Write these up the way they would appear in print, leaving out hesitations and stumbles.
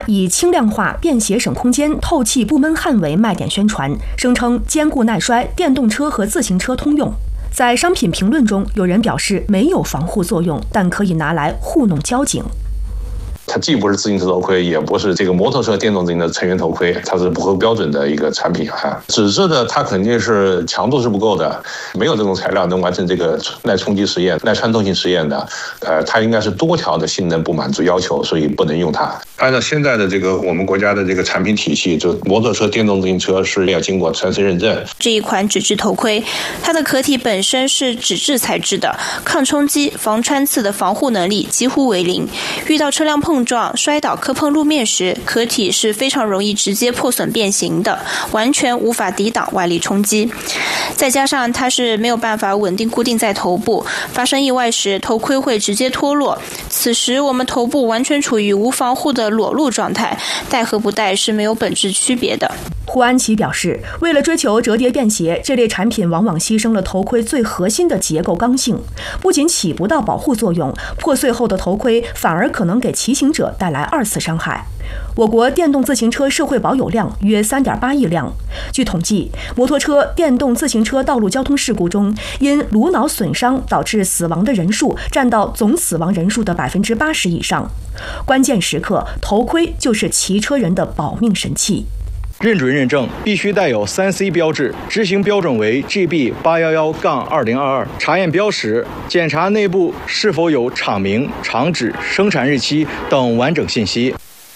以轻量化、便携省空间、透气不闷焊为卖点宣传，声称坚固耐摔，电动车和自行车通用。在商品评论中，有人表示没有防护作用，但可以拿来糊弄交警。 它既不是自行车头盔，也不是这个摩托车电动自行车成员头盔，它是不合标准的一个产品啊。纸质的它肯定是强度是不够的，没有这种材料能完成这个耐冲击实验、耐穿透性实验的。它应该是多条的性能不满足要求，所以不能用它。按照现在的这个我们国家的这个产品体系，就摩托车、电动自行车是要经过3C认证。 这一款纸质头盔，它的壳体本身是纸质材质的，抗冲击、防穿刺的防护能力几乎为零。遇到车辆碰撞、摔倒、磕碰路面时，壳体是非常容易直接破损变形的，完全无法抵挡外力冲击。再加上它是没有办法稳定固定在头部，发生意外时头盔会直接脱落，此时我们头部完全处于无防护的裸露状态，戴和不戴是没有本质区别的。 胡安琪表示，为了追求折叠便携，这类产品往往牺牲了头盔最核心的结构刚性，不仅起不到保护作用，破碎后的头盔反而可能给骑行者带来2次伤害。我国电动自行车社会保有量约3.8亿辆。据统计，摩托车、电动自行车道路交通事故中，因颅脑损伤导致死亡的人数占到总死亡人数的80%以上。关键时刻，头盔就是骑车人的保命神器。 认准认证必须带有3C 标志，执行标准为 GB811-2022，查验标识，检查内部是否有厂名、厂址、生产日期等完整信息。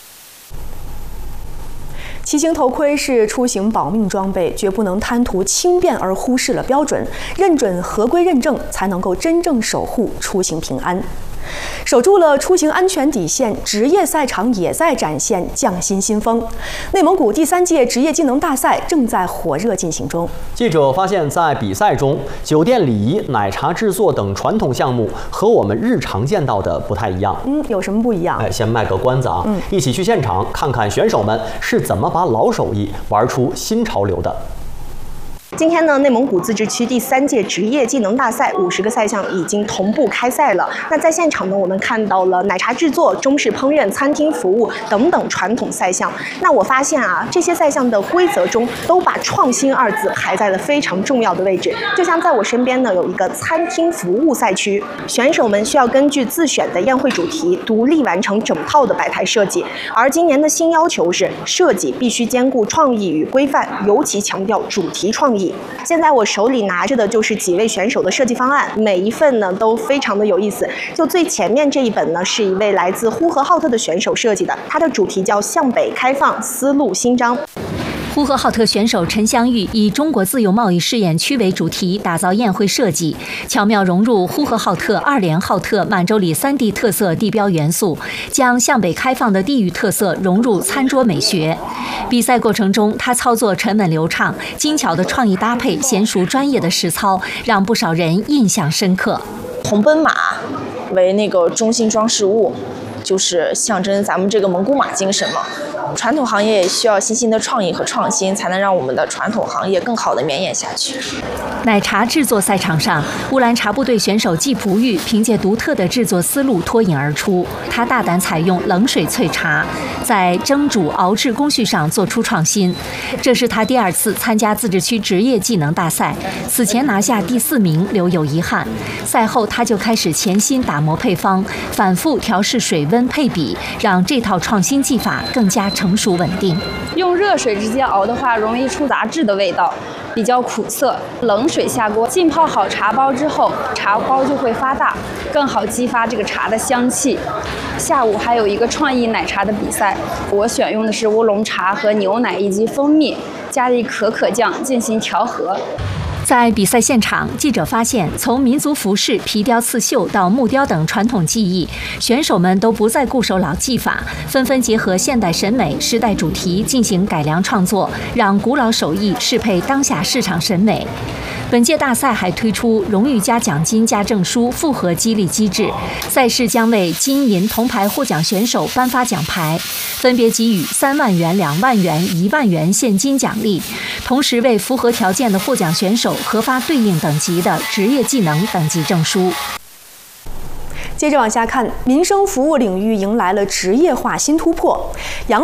骑行头盔是出行保命装备，绝不能贪图轻便而忽视了标准，认准合规认证，才能够真正守护出行平安。守住了出行安全底线，职业赛场也在展现匠心新风。内蒙古第3届职业技能大赛正在火热进行中。 记者发现，在比赛中，酒店礼仪、奶茶制作等传统项目和我们日常见到的不太一样。 有什么不一样？ 先卖个关子啊，一起去现场看看选手们是怎么把老手艺玩出新潮流的。 今天呢，内蒙古自治区第3届职业技能大赛50个赛项已经同步开赛了。那在现场呢，我们看到了奶茶制作、中式烹饪、餐厅服务等等传统赛项。那我发现啊，这些赛项的规则中都把创新2字排在了非常重要的位置。就像在我身边呢，有一个餐厅服务赛区，选手们需要根据自选的宴会主题，独立完成整套的摆台设计。而今年的新要求是，设计必须兼顾创意与规范，尤其强调主题创意。现在我手里拿着的就是几位选手的设计方案，每一份呢都非常的有意思。就最前面这一本呢，是一位来自呼和浩特的选手设计的，它的主题叫向北开放，丝路新张。 呼和浩特选手陈香玉以中国自由贸易试验区为主题打造宴会设计，巧妙融入呼和浩特、2连浩特、满洲里3地特色地标元素，将向北开放的地域特色融入餐桌美学。比赛过程中，他操作沉稳流畅，精巧的创意搭配，娴熟专业的实操，让不少人印象深刻。 红奔马为那个中心装饰物，就是象征咱们这个蒙古马精神嘛。传统行业也需要新兴的创意和创新，才能让我们的传统行业更好的绵延下去。 奶茶制作赛场上，乌兰察部队选手季璞玉凭借独特的制作思路脱颖而出。他大胆采用冷水萃茶，在蒸煮熬制工序上做出创新。这是他第2次参加自治区职业技能大赛，此前拿下第4名，留有遗憾。赛后他就开始潜心打磨配方，反复调试水温配比，让这套创新技法更加成熟稳定。 用热水直接熬的话，容易出杂质的味道，比较苦涩。冷水下锅浸泡好茶包之后，茶包就会发大，更好激发这个茶的香气。下午还有一个创意奶茶的比赛，我选用的是乌龙茶和牛奶以及蜂蜜，加入可可酱进行调和。 在比赛现场，记者发现，从民族服饰、皮雕、刺绣到木雕等传统技艺，选手们都不再固守老技法，纷纷结合现代审美、时代主题进行改良创作，让古老手艺适配当下市场审美。本届大赛还推出荣誉加奖金加证书复合激励机制，赛事将为金银铜牌获奖选手颁发奖牌，分别给予3万元、2万元、1万元现金奖励，同时为符合条件的获奖选手核发对应等级的职业技能等级证书。 接着往下看，民生服务领域迎来了职业化新突破。